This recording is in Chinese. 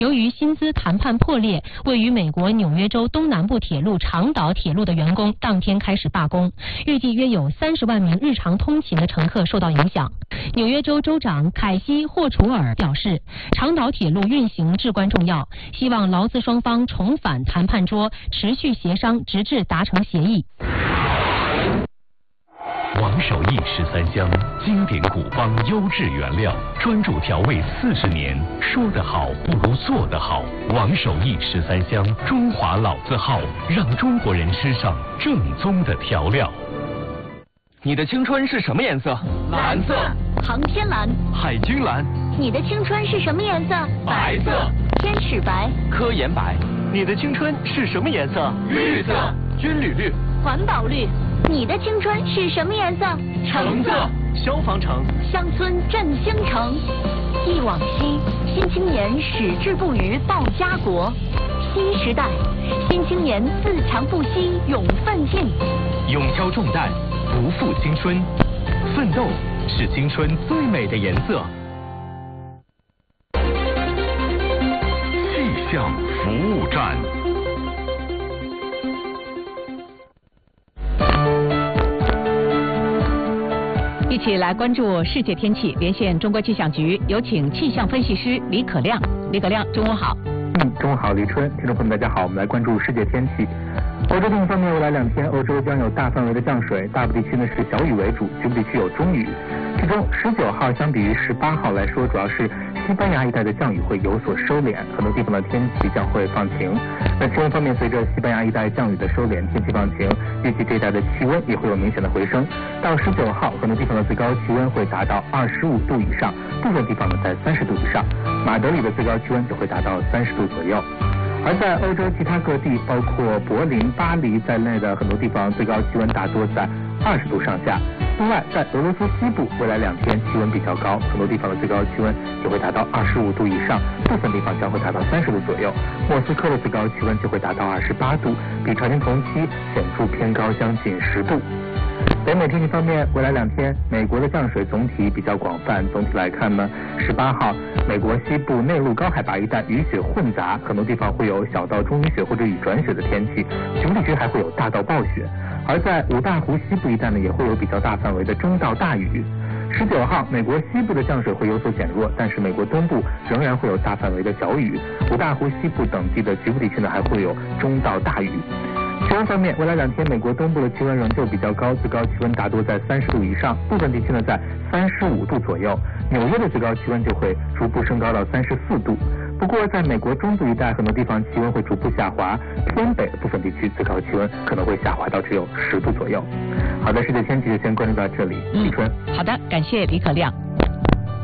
由于薪资谈判破裂，位于美国纽约州东南部铁路长岛铁路的员工当天开始罢工，预计约有30万名日常通勤的乘客受到影响。纽约州州长凯西·霍楚尔表示，长岛铁路运行至关重要，希望劳资双方重返谈判桌，持续协商，直至达成协议。 王守义13香，经典古方，优质原料，专注调味40年。说得好不如做得好。王守义13香，中华老字号，让中国人吃上正宗的调料。 你的青春是什么颜色？ 蓝色。航天蓝。 海军蓝。 你的青春是什么颜色？ 白色。 天使白。 科研白。 你的青春是什么颜色？ 绿色。军旅绿。 环保绿。你的青春是什么颜色？ 橙色。 消防橙。 乡村振兴城。忆往昔，新青年矢志不渝报家国。新时代，新青年自强不息勇奋进。 勇挑重担，不负青春，奋斗是青春最美的颜色。气象服务站。 一起来关注世界天气，连线中国气象局，有请气象分析师李可亮。李可亮，中午好。 中午好，李春，听众朋友们，大家好，我们来关注世界天气。欧洲天气方面，未来2天，欧洲将有大范围的降水，大部地区呢是小雨为主，局部地区有中雨。其中19号相比于18号来说，主要是西班牙一带的降雨会有所收敛，很多地方的天气将会放晴。那气温方面，随着西班牙一带降雨的收敛，天气放晴，预计这一带的气温也会有明显的回升。到19号，很多地方的最高气温会达到25度以上，部分地方呢在30度以上。马德里的最高气温就会达到30度左右。而在欧洲其他各地，包括柏林、巴黎在内的很多地方，最高气温大多在20度上下。另外，在俄罗斯西部，未来2天气温比较高，很多地方的最高气温就会达到25度以上，部分地方将会达到30度左右。莫斯科的最高气温就会达到28度，比朝鲜同期显著偏高将近10度。北美天气方面，未来2天，美国的降水总体比较广泛。总体来看呢，18号，美国西部内陆高海拔一带雨雪混杂，很多地方会有小到中雨雪或者雨转雪的天气，局部地区还会有大到暴雪。而在五大湖西部一带呢，也会有比较大范围的中到大雨。19号，美国西部的降水会有所减弱，但是美国东部仍然会有大范围的小雨。五大湖西部等地的局部地区呢，还会有中到大雨。气温方面，未来2天，美国东部的气温仍旧比较高，最高气温大多在30度以上，部分地区呢在35度左右。纽约的最高气温就会逐步升高到34度。不过，在美国中部一带，很多地方气温会逐步下滑，偏北的部分地区最高气温可能会下滑到只有10度左右。好的，世界天气就先关注到这里，李春。 好的，感谢李可亮。